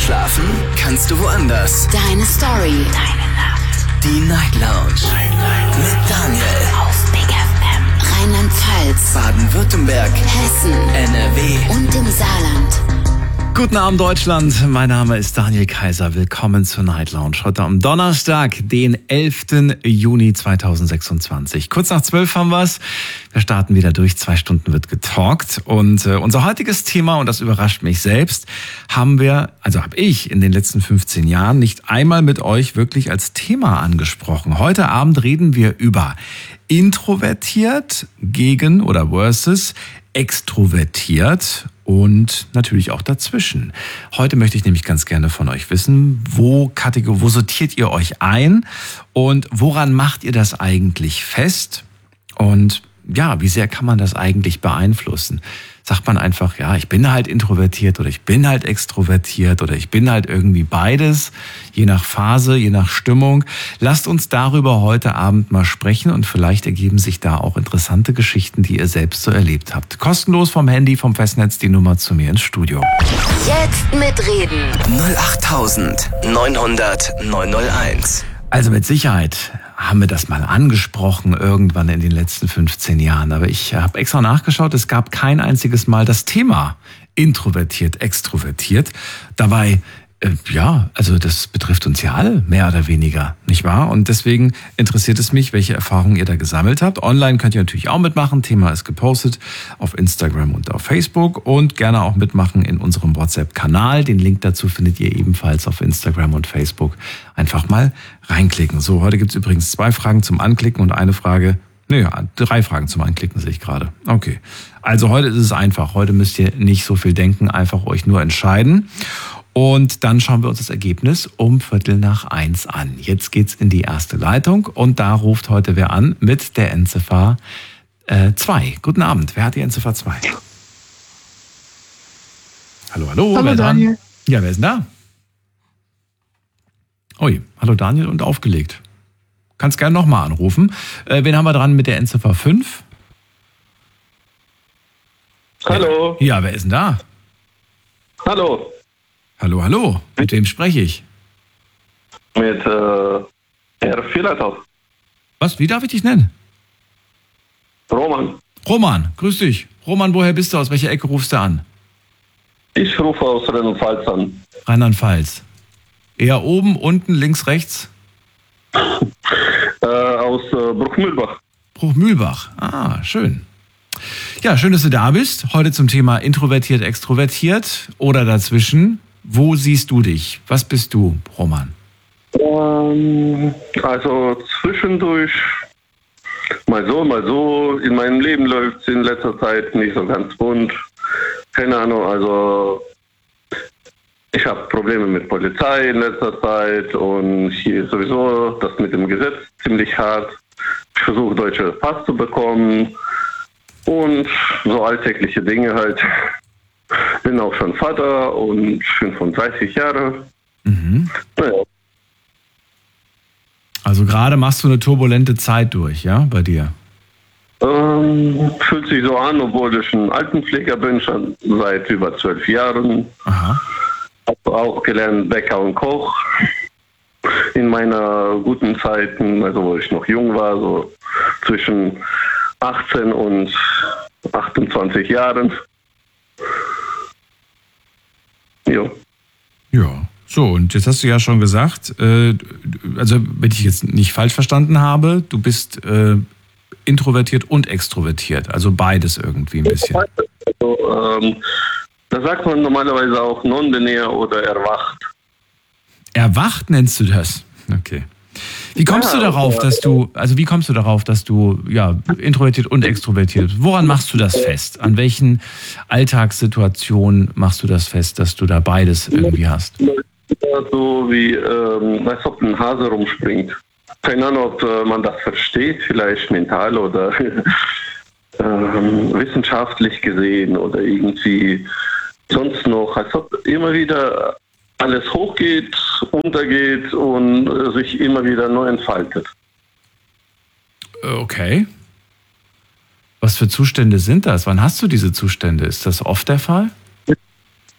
Schlafen kannst du woanders. Deine Story. Deine Nacht. Die Night Lounge. Mit Daniel. Auf Big FM. Rheinland-Pfalz. Baden-Württemberg. Hessen. NRW. Und im Saarland. Guten Abend, Deutschland. Mein Name ist Daniel Kaiser. Willkommen zur Night Lounge. Heute am Donnerstag, den 11. Juni 2026. Kurz nach 12 haben wir's. Wir starten wieder durch. 2 Stunden wird getalkt. Und unser heutiges Thema, und das überrascht mich selbst, habe ich in den letzten 15 Jahren nicht einmal mit euch wirklich als Thema angesprochen. Heute Abend reden wir über introvertiert gegen oder versus extrovertiert und natürlich auch dazwischen. Heute möchte ich nämlich ganz gerne von euch wissen, wo sortiert ihr euch ein und woran macht ihr das eigentlich fest? Und ja, wie sehr kann man das eigentlich beeinflussen? Sagt man einfach, ja, ich bin halt introvertiert oder ich bin halt extrovertiert oder ich bin halt irgendwie beides, je nach Phase, je nach Stimmung. Lasst uns darüber heute Abend mal sprechen und vielleicht ergeben sich da auch interessante Geschichten, die ihr selbst so erlebt habt. Kostenlos vom Handy, vom Festnetz die Nummer zu mir ins Studio. Jetzt mitreden. 08900 901. Also mit Sicherheit haben wir das mal angesprochen irgendwann in den letzten 15 Jahren. Aber ich habe extra nachgeschaut, es gab kein einziges Mal das Thema introvertiert, extrovertiert. Dabei, also das betrifft uns ja alle, mehr oder weniger, nicht wahr? Und deswegen interessiert es mich, welche Erfahrungen ihr da gesammelt habt. Online könnt ihr natürlich auch mitmachen. Thema ist gepostet auf Instagram und auf Facebook und gerne auch mitmachen in unserem WhatsApp-Kanal. Den Link dazu findet ihr ebenfalls auf Instagram und Facebook. Einfach mal reinklicken. So, heute gibt's übrigens 2 Fragen zum Anklicken und 3 Fragen zum Anklicken sehe ich gerade. Okay, also heute ist es einfach. Heute müsst ihr nicht so viel denken, einfach euch nur entscheiden. Und dann schauen wir uns das Ergebnis um 1:15 an. Jetzt geht's in die erste Leitung und da ruft heute wer an mit der Endziffer 2. Guten Abend, wer hat die Endziffer 2? Hallo, Hallo wer Daniel. Dran? Ja, wer ist denn da? Ui, hallo Daniel und aufgelegt. Kannst gerne nochmal anrufen. Wen haben wir dran mit der Endziffer 5? Hallo. Ja, wer ist denn da? Hallo. Hallo. Mit wem spreche ich? Mit Herr Filatov. Was, wie darf ich dich nennen? Roman. Roman, grüß dich. Roman, woher bist du? Aus welcher Ecke rufst du an? Ich rufe aus Rheinland-Pfalz an. Rheinland-Pfalz. Eher oben, unten, links, rechts? Aus Bruchmühlbach. Bruchmühlbach. Ah, schön. Ja, schön, dass du da bist. Heute zum Thema introvertiert, extrovertiert oder dazwischen. Wo siehst du dich? Was bist du, Roman? Also zwischendurch mal so. In meinem Leben läuft es in letzter Zeit nicht so ganz bunt. Keine Ahnung, also ich habe Probleme mit Polizei in letzter Zeit und hier ist sowieso das mit dem Gesetz ziemlich hart. Ich versuche deutsche Pass zu bekommen und so alltägliche Dinge halt. Bin auch schon Vater und 35 Jahre. Mhm. Naja. Also gerade machst du eine turbulente Zeit durch, ja, bei dir? Fühlt sich so an, obwohl ich ein Altenpfleger bin, schon seit über 12 Jahren. Aha. Habe auch gelernt Bäcker und Koch in meiner guten Zeiten, also wo ich noch jung war, so zwischen 18 und 28 Jahren. Jo. Ja. So, und jetzt hast du ja schon gesagt, also wenn ich jetzt nicht falsch verstanden habe, du bist introvertiert und extrovertiert, also beides irgendwie ein bisschen. Also, da sagt man normalerweise auch non-binär oder erwacht. Erwacht nennst du das? Okay. Wie kommst du darauf, dass du introvertiert und extrovertiert bist? Woran machst du das fest? An welchen Alltagssituationen machst du das fest, dass du da beides irgendwie hast? So wie, als ob ein Hase rumspringt. Keine Ahnung, ob man das versteht, vielleicht mental oder wissenschaftlich gesehen oder irgendwie sonst noch. Als ob immer wieder alles hochgeht, untergeht und sich immer wieder neu entfaltet. Okay. Was für Zustände sind das? Wann hast du diese Zustände? Ist das oft der Fall?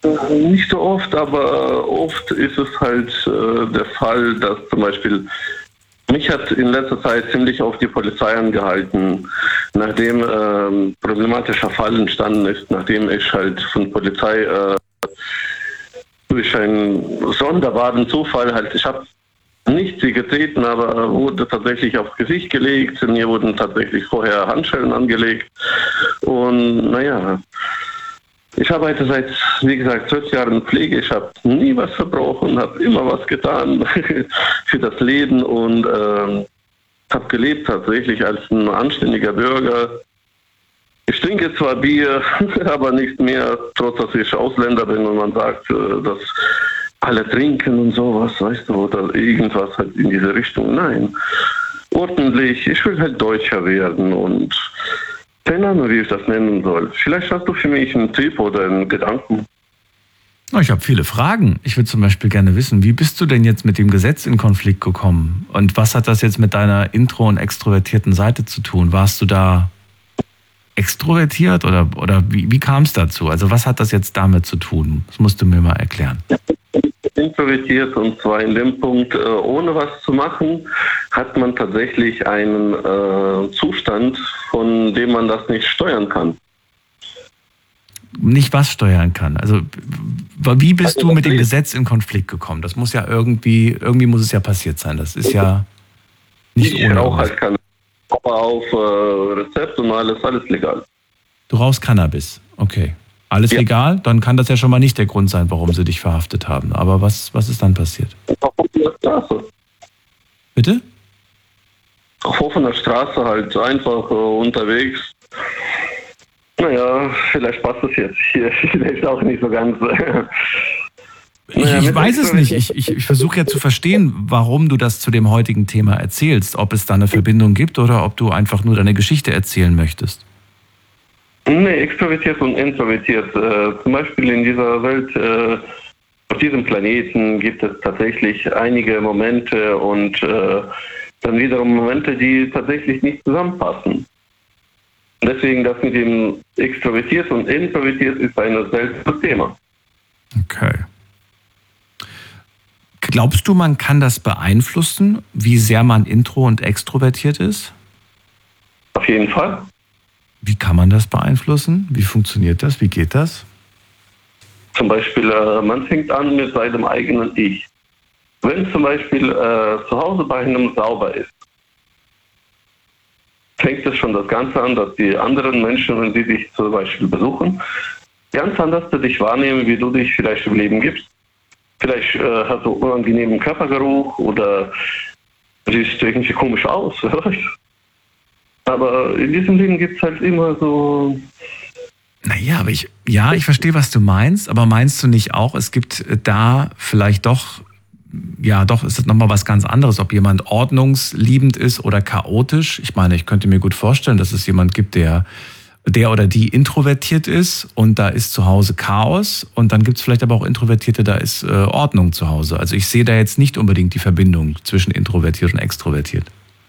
Nicht so oft, aber oft ist es halt der Fall, dass zum Beispiel mich hat in letzter Zeit ziemlich auf die Polizei angehalten, nachdem problematischer Fall entstanden ist, nachdem ich halt von Polizei durch einen sonderbaren Zufall halt, ich habe nicht sie getreten, aber wurde tatsächlich aufs Gesicht gelegt. Mir wurden tatsächlich vorher Handschellen angelegt. Und naja, ich arbeite seit, wie gesagt, 12 Jahren Pflege. Ich habe nie was verbrochen, habe immer was getan für das Leben und habe gelebt tatsächlich als ein anständiger Bürger. Ich trinke zwar Bier, aber nicht mehr, trotz dass ich Ausländer bin und man sagt, dass alle trinken und sowas, weißt du, oder irgendwas halt in diese Richtung. Nein, ordentlich. Ich will halt Deutscher werden und keine Ahnung, wie ich das nennen soll. Vielleicht hast du für mich einen Tipp oder einen Gedanken. Ich habe viele Fragen. Ich würde zum Beispiel gerne wissen, wie bist du denn jetzt mit dem Gesetz in Konflikt gekommen? Und was hat das jetzt mit deiner intro- und extrovertierten Seite zu tun? Warst du da extrovertiert oder wie kam es dazu? Also was hat das jetzt damit zu tun? Das musst du mir mal erklären. Introvertiert und zwar in dem Punkt, ohne was zu machen, hat man tatsächlich einen Zustand, von dem man das nicht steuern kann. Nicht was steuern kann. Also wie bist du mit dem Gesetz in Konflikt gekommen? Das muss ja irgendwie muss es ja passiert sein. Das ist ja nicht ohne. Ich rauche halt Cannabis auf Rezept und alles legal. Du rauchst Cannabis, okay. Alles legal? Dann kann das ja schon mal nicht der Grund sein, warum sie dich verhaftet haben. Aber was ist dann passiert? Auf offener Straße. Bitte? Auf offener Straße halt einfach unterwegs. Naja, vielleicht passt es jetzt hier. Vielleicht auch nicht so ganz. Ich weiß es nicht. Ich versuche ja zu verstehen, warum du das zu dem heutigen Thema erzählst. Ob es da eine Verbindung gibt oder ob du einfach nur deine Geschichte erzählen möchtest. Nee, extrovertiert und introvertiert. Zum Beispiel in dieser Welt, auf diesem Planeten gibt es tatsächlich einige Momente und dann wiederum Momente, die tatsächlich nicht zusammenpassen. Deswegen das mit dem extrovertiert und introvertiert ist ein seltenes Thema. Okay. Glaubst du, man kann das beeinflussen, wie sehr man intro- und extrovertiert ist? Auf jeden Fall. Wie kann man das beeinflussen? Wie funktioniert das? Wie geht das? Zum Beispiel, man fängt an mit seinem eigenen Ich. Wenn zum Beispiel zu Hause bei einem sauber ist, fängt es schon das Ganze an, dass die anderen Menschen, wenn sie dich zum Beispiel besuchen, ganz anders dich wahrnehmen, wie du dich vielleicht im Leben gibst. Vielleicht hast du unangenehmen Körpergeruch oder siehst irgendwie komisch aus. Aber in diesem Leben gibt es halt immer so... Naja, aber ich verstehe, was du meinst, aber meinst du nicht auch, es gibt da vielleicht doch ist das nochmal was ganz anderes, ob jemand ordnungsliebend ist oder chaotisch? Ich meine, ich könnte mir gut vorstellen, dass es jemand gibt, der oder die introvertiert ist und da ist zu Hause Chaos und dann gibt es vielleicht aber auch Introvertierte, da ist Ordnung zu Hause. Also ich sehe da jetzt nicht unbedingt die Verbindung zwischen introvertiert und extrovertiert.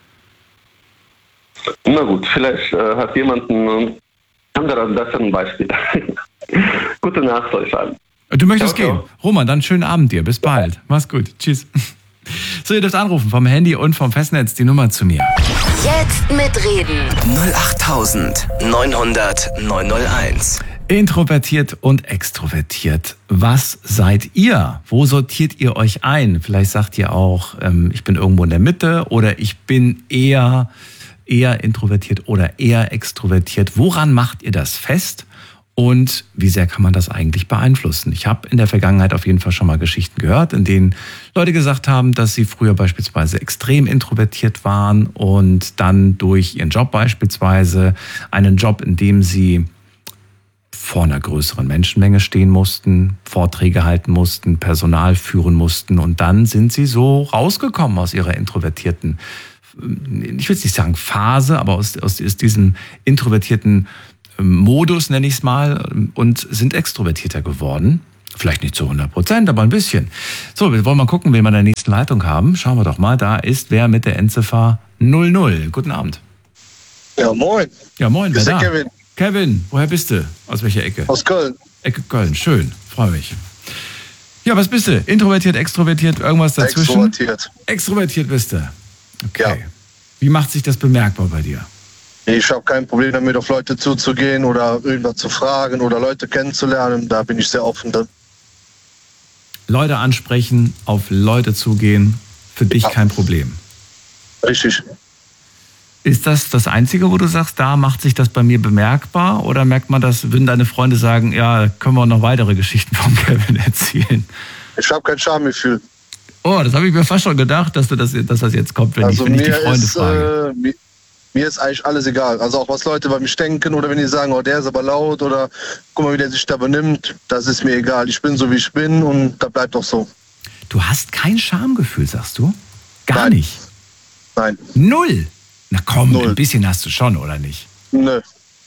Na gut, vielleicht hat jemand ein anderes besseres Beispiel. Gute Nacht euch allen. Du möchtest gehen. Roman, dann schönen Abend dir. Bis bald. Mach's gut. Tschüss. So, ihr dürft anrufen vom Handy und vom Festnetz die Nummer zu mir. Jetzt mitreden. 08900 901. Introvertiert und extrovertiert. Was seid ihr? Wo sortiert ihr euch ein? Vielleicht sagt ihr auch, ich bin irgendwo in der Mitte oder ich bin eher introvertiert oder eher extrovertiert. Woran macht ihr das fest? Und wie sehr kann man das eigentlich beeinflussen? Ich habe in der Vergangenheit auf jeden Fall schon mal Geschichten gehört, in denen Leute gesagt haben, dass sie früher beispielsweise extrem introvertiert waren und dann durch ihren Job beispielsweise, einen Job, in dem sie vor einer größeren Menschenmenge stehen mussten, Vorträge halten mussten, Personal führen mussten und dann sind sie so rausgekommen aus ihrer introvertierten, ich will nicht sagen Phase, aber aus diesem introvertierten Modus, nenne ich es mal, und sind extrovertierter geworden. Vielleicht nicht zu 100%, aber ein bisschen. So, wir wollen mal gucken, wen wir in der nächsten Leitung haben. Schauen wir doch mal, da ist wer mit der Endziffer 00. Guten Abend. Ja, moin. Ja, moin, wer da? Kevin. Kevin, woher bist du? Aus welcher Ecke? Aus Köln. Ecke Köln, schön. freue mich. Ja, was bist du? Introvertiert, extrovertiert, irgendwas dazwischen? Extrovertiert. Extrovertiert bist du. Okay. Ja. Wie macht sich das bemerkbar bei dir? Ich habe kein Problem damit, auf Leute zuzugehen oder irgendwas zu fragen oder Leute kennenzulernen. Da bin ich sehr offen drin. Leute ansprechen, auf Leute zugehen, für dich kein Problem. Richtig. Ist das Einzige, wo du sagst, da macht sich das bei mir bemerkbar? Oder merkt man das, wenn deine Freunde sagen, ja, können wir noch weitere Geschichten von Kevin erzählen? Ich habe kein Schamgefühl. Oh, das habe ich mir fast schon gedacht, dass das jetzt kommt, wenn ich die Freunde frage. Mir ist eigentlich alles egal. Also auch was Leute bei mir denken oder wenn die sagen, oh, der ist aber laut oder guck mal, wie der sich da benimmt, das ist mir egal. Ich bin so, wie ich bin und da bleibt auch so. Du hast kein Schamgefühl, sagst du? Gar Nein. nicht? Nein. Null? Na komm, 0. Ein bisschen hast du schon, oder nicht? Nö.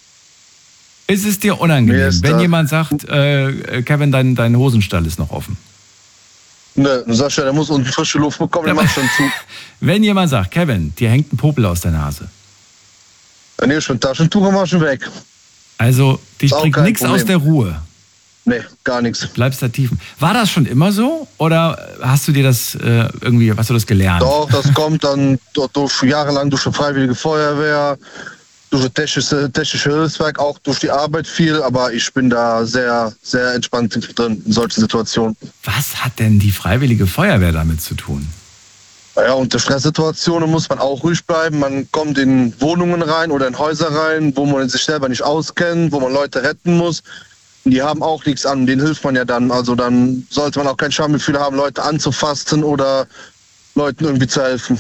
Ist es dir Mir unangenehm, ist wenn da- jemand sagt, Kevin, dein Hosenstall ist noch offen? Nö. Du sagst ja, der muss unten frische Luft bekommen, der macht schon zu. Wenn jemand sagt, Kevin, dir hängt ein Popel aus der Nase. Dann nehme ich schon Taschentuch und mach schon weg. Also, dich Ist auch bringt kein nichts aus Problem. der Ruhe. Nee, gar nichts. Bleibst da tief. War das schon immer so? Oder hast du dir das hast du das gelernt? Doch, das kommt dann durch jahrelang durch die Freiwillige Feuerwehr, durch das technische Hilfswerk, auch durch die Arbeit viel, aber ich bin da sehr, sehr entspannt drin in solchen Situationen. Was hat denn die Freiwillige Feuerwehr damit zu tun? Naja, unter Stresssituationen muss man auch ruhig bleiben. Man kommt in Wohnungen rein oder in Häuser rein, wo man sich selber nicht auskennt, wo man Leute retten muss. Und die haben auch nichts an, denen hilft man ja dann. Also dann sollte man auch kein Schamgefühl haben, Leute anzufassen oder Leuten irgendwie zu helfen.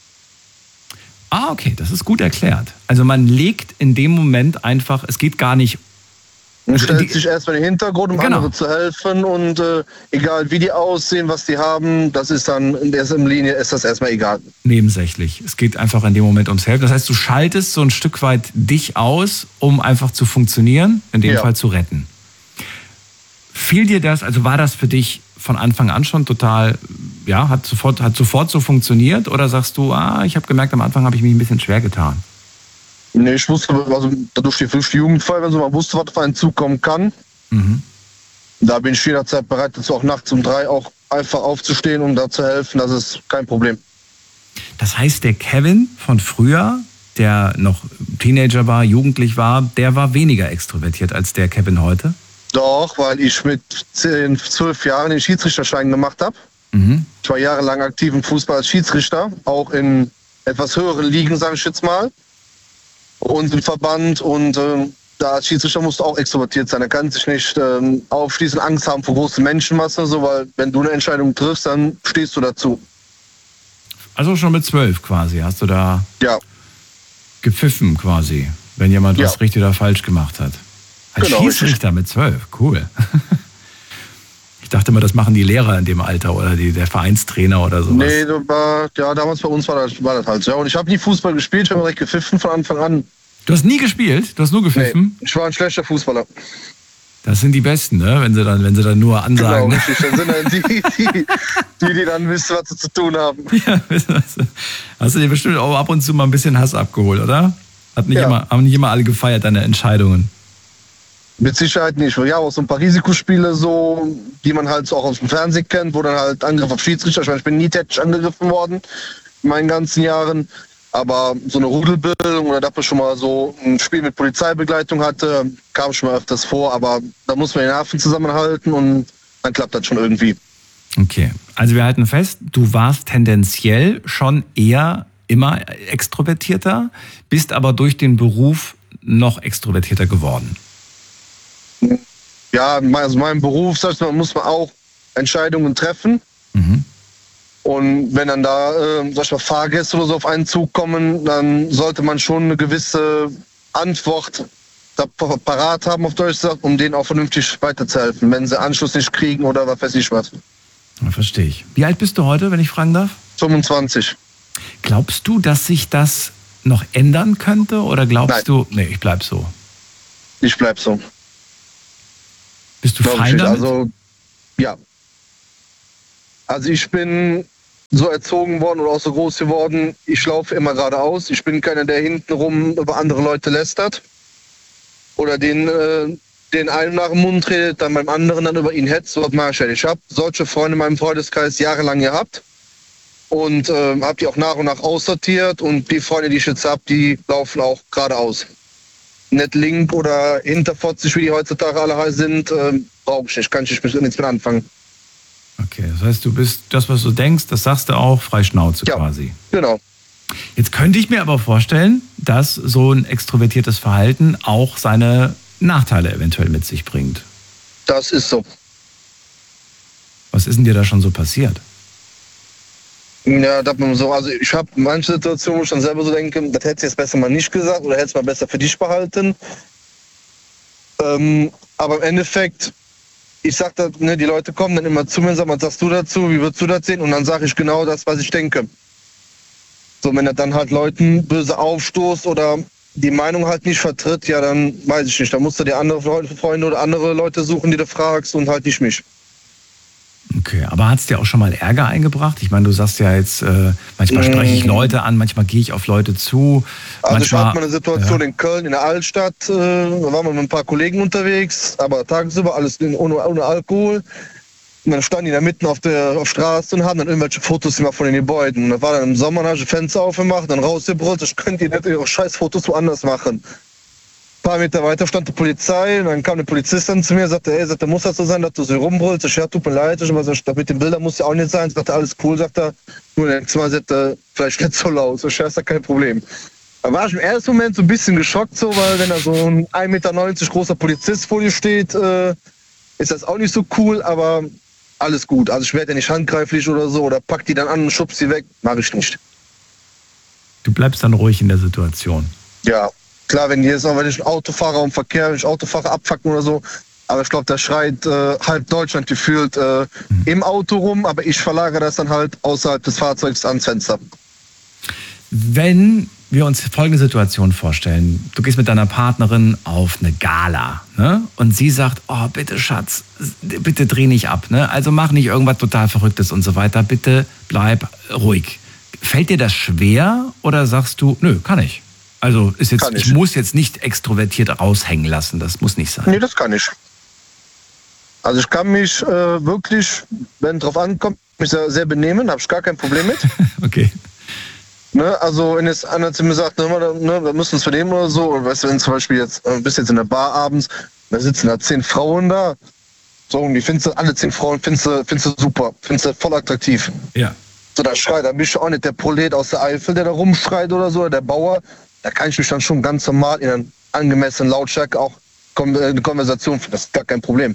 Ah, okay, das ist gut erklärt. Also man legt in dem Moment einfach, es geht gar nicht. Man Also stellt sich erstmal in den Hintergrund, um Genau. anderen zu helfen und egal wie die aussehen, was die haben, das ist dann in der Linie ist das erstmal egal. Nebensächlich. Es geht einfach in dem Moment ums Helfen. Das heißt, du schaltest so ein Stück weit dich aus, um einfach zu funktionieren, in dem Ja. Fall zu retten. Fiel dir das, also war das für dich von Anfang an schon total, ja, hat sofort so funktioniert? Oder sagst du, ich habe gemerkt, am Anfang habe ich mich ein bisschen schwer getan? Nee, ich wusste, also dadurch die Jugendfeuerwehr, wenn man wusste, was auf einen zukommen kann, Mhm. da bin ich jederzeit bereit dazu, auch nachts um 3 auch einfach aufzustehen, um da zu helfen. Das ist kein Problem. Das heißt, der Kevin von früher, der noch Teenager war, jugendlich war, der war weniger extrovertiert als der Kevin heute? Doch, weil ich mit 10, 12 Jahren den Schiedsrichterschein gemacht habe. Mhm. Ich war jahrelang aktiv im Fußball als Schiedsrichter, auch in etwas höheren Ligen, sage ich jetzt mal. Und im Verband und da als Schiedsrichter musst du auch extrovertiert sein. Er kann sich nicht aufschließen, Angst haben vor großen Menschenmassen, so, weil wenn du eine Entscheidung triffst, dann stehst du dazu. Also schon mit 12 quasi, hast du da Ja, gepfiffen quasi, wenn jemand Ja. was richtig oder falsch gemacht hat. Als Genau, Schiedsrichter mit 12, cool. Ich dachte immer, das machen die Lehrer in dem Alter oder der Vereinstrainer oder sowas. nee, damals bei uns war das halt so. Ja, und ich habe nie Fußball gespielt, ich habe direkt gepfiffen von Anfang an. Du hast nie gespielt, du hast nur gepfiffen. Nee, ich war ein schlechter Fußballer. Das sind die Besten, ne? Wenn sie dann nur ansagen. Genau, richtig. Dann sind dann die dann wissen, was sie zu tun haben. Ja, hast du dir bestimmt auch ab und zu mal ein bisschen Hass abgeholt, oder? Haben nicht immer alle gefeiert, deine Entscheidungen. Mit Sicherheit nicht. Ja, auch so ein paar Risikospiele, so, die man halt so auch aus dem Fernsehen kennt, wo dann halt Angriff auf Schiedsrichter. Ich meine, ich bin nie tätsch angegriffen worden in meinen ganzen Jahren. Aber so eine Rudelbildung oder dass man schon mal so ein Spiel mit Polizeibegleitung hatte, kam schon mal öfters vor. Aber da muss man den Nerven zusammenhalten und dann klappt das schon irgendwie. Okay, also wir halten fest, du warst tendenziell schon eher immer extrovertierter, bist aber durch den Beruf noch extrovertierter geworden. Ja, also mein Beruf, sag ich mal, muss man auch Entscheidungen treffen. Mhm. Und wenn dann da, sag ich mal, Fahrgäste oder so auf einen Zug kommen, dann sollte man schon eine gewisse Antwort da parat haben, auf Deutsch gesagt, um denen auch vernünftig weiterzuhelfen, wenn sie Anschluss nicht kriegen oder was weiß ich was. Ja, verstehe ich. Wie alt bist du heute, wenn ich fragen darf? 25. Glaubst du, dass sich das noch ändern könnte? Oder glaubst Nein. du, nee, ich bleib so. Ich bleib so. Bist du Glaub ich fein nicht. damit? Also, ja. Also ich bin so erzogen worden oder auch so groß geworden, ich laufe immer geradeaus. Ich bin keiner, der hintenrum über andere Leute lästert oder denen den einen nach dem Mund redet, dann beim anderen dann über ihn hetzt, so was mache ich ja nicht. Ich habe solche Freunde in meinem Freundeskreis jahrelang gehabt und habe die auch nach und nach aussortiert und die Freunde, die ich jetzt habe, die laufen auch geradeaus. Nicht link oder hinterfotzig, wie die heutzutage alle sind, brauche ich nicht, kann ich nichts mit anfangen. Okay, das heißt, du bist das, was du denkst, das sagst du auch frei Schnauze Ja, quasi. genau. Jetzt könnte ich mir aber vorstellen, dass so ein extrovertiertes Verhalten auch seine Nachteile eventuell mit sich bringt. Das ist so. Was ist denn dir da schon so passiert? Ja, das man so, also ich habe manche Situationen, wo ich dann selber so denke, das hättest du jetzt besser mal nicht gesagt oder hättest mal besser für dich behalten. Aber im Endeffekt, ich sag da, ne, die Leute kommen dann immer zu mir und sagen, was sagst du dazu, wie würdest du das sehen? Und dann sage ich genau das, was ich denke. So, wenn er dann halt Leuten böse aufstoßt oder die Meinung halt nicht vertritt, ja, dann weiß ich nicht. Dann musst du dir andere Freunde oder andere Leute suchen, die du fragst und halt nicht mich. Okay, aber hat es dir auch schon mal Ärger eingebracht? Ich meine, du sagst ja jetzt, manchmal spreche ich Leute an, manchmal gehe ich auf Leute zu. Also ich manchmal, hatte mal eine Situation in Köln, in der Altstadt, da waren wir mit ein paar Kollegen unterwegs, aber tagsüber alles ohne Alkohol. Und dann standen die da mitten auf Straße und haben dann irgendwelche Fotos gemacht von den Gebäuden. Und das war dann im Sommer, dann habe ich Fenster aufgemacht, dann rausgebrüllt, ich könnte nicht ihre scheiß Fotos woanders machen. Ein paar Meter weiter stand die Polizei und dann kam der Polizist dann zu mir und sagte, ey, sagt, muss das so sein, dass du so rumbrüllst? Ich, ja, tut mir leid. Ich so, mit den Bildern muss ja auch nicht sein. Ich sagte, alles cool, sagt er. Nur nächstes Mal sagt er, vielleicht nicht so laut. Ich, ja, ist ja kein Problem. Da war ich im ersten Moment so ein bisschen geschockt, so, weil wenn da so ein 1,90 Meter großer Polizist vor dir steht, ist das auch nicht so cool, aber alles gut. Also ich werde ja nicht handgreiflich oder so oder pack die dann an und schubs sie weg. Mache ich nicht. Du bleibst dann ruhig in der Situation. Ja. Klar, wenn ich einen Autofahrer im Verkehr, wenn ich Autofahrer abfacken oder so, aber ich glaube, da schreit halb Deutschland gefühlt im Auto rum, aber ich verlagere das dann halt außerhalb des Fahrzeugs ans Fenster. Wenn wir uns folgende Situation vorstellen, du gehst mit deiner Partnerin auf eine Gala, ne? Und sie sagt, oh bitte Schatz, bitte dreh nicht ab, ne? Also mach nicht irgendwas total Verrücktes und so weiter, bitte bleib ruhig. Fällt dir das schwer oder sagst du, nö, kann ich? Also ist jetzt, ich muss jetzt nicht extrovertiert raushängen lassen, das muss nicht sein. Nee, das kann ich. Also ich kann mich wirklich, wenn es drauf ankommt, mich sehr benehmen, habe ich gar kein Problem mit. Okay. Ne, also wenn jetzt einer zu mir sagt, ne, wir müssen uns vernehmen oder so, oder weißt du, wenn zum Beispiel jetzt, bist jetzt in der Bar abends, da sitzen da 10 Frauen da, so, und die findest du, alle 10 Frauen findest du super, findest du voll attraktiv. Ja. So, da schreit, da bist du auch nicht der Prolet aus der Eifel, der da rumschreit oder so, oder der Bauer. Da kann ich mich dann schon ganz normal in einer angemessenen Lautstärke auch eine Konversation führen. Das ist gar kein Problem.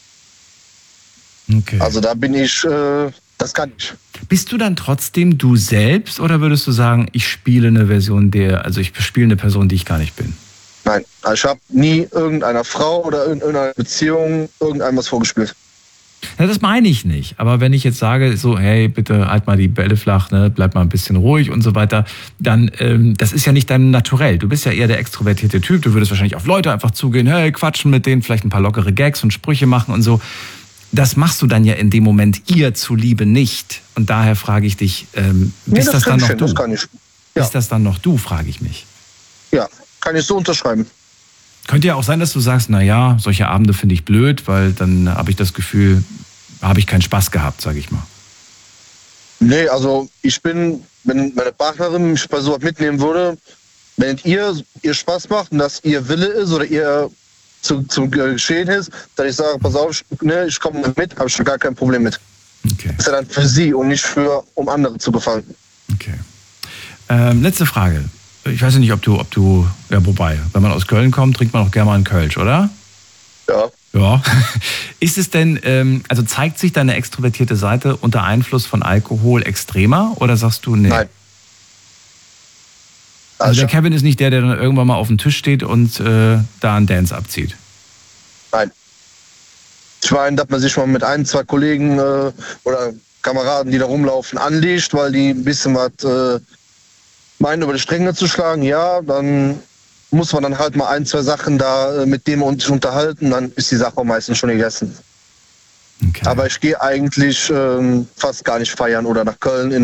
Okay. Also da bin ich, das kann ich. Bist du dann trotzdem du selbst oder würdest du sagen, ich spiele eine Version ich spiele eine Person, die ich gar nicht bin? Nein, also ich habe nie irgendeiner Frau oder in irgendeiner Beziehung irgendeinem was vorgespielt. Ja, das meine ich nicht. Aber wenn ich jetzt sage, so, hey, bitte halt mal die Bälle flach, ne, bleib mal ein bisschen ruhig und so weiter, dann, das ist ja nicht dein Naturell. Du bist ja eher der extrovertierte Typ. Du würdest wahrscheinlich auf Leute einfach zugehen, hey, quatschen mit denen, vielleicht ein paar lockere Gags und Sprüche machen und so. Das machst du dann ja in dem Moment ihr zuliebe nicht. Und daher frage ich dich, bist das dann noch du? Das kann ich. Ja. Ist das dann noch du, frage ich mich. Ja, kann ich so unterschreiben. Könnte ja auch sein, dass du sagst, naja, solche Abende finde ich blöd, weil dann habe ich das Gefühl, habe ich keinen Spaß gehabt, sage ich mal. Nee, also wenn meine Partnerin mich bei sowas mitnehmen würde, wenn ihr Spaß macht und das ihr Wille ist oder ihr zum Geschehen ist, dass ich sage, pass auf, ich komme mit, habe ich schon gar kein Problem mit. Okay. Das ist ja dann für sie und nicht um andere zu gefallen. Okay. Letzte Frage. Ich weiß nicht, ob du, ja, wobei, wenn man aus Köln kommt, trinkt man auch gerne mal einen Kölsch, oder? Ja. Ja. Ist es denn, also zeigt sich deine extrovertierte Seite unter Einfluss von Alkohol extremer oder sagst du, nee? Nein. Also der Kevin ist nicht der dann irgendwann mal auf dem Tisch steht und da einen Dance abzieht? Nein. Ich meine, dass man sich mal mit 1, 2 Kollegen oder Kameraden, die da rumlaufen, anlegt, weil die ein bisschen was meinen, über die Stränge zu schlagen, ja, dann muss man dann halt mal 1, 2 Sachen da mit dem sich unterhalten, dann ist die Sache meistens schon gegessen. Okay. Aber ich gehe eigentlich fast gar nicht feiern oder nach Köln in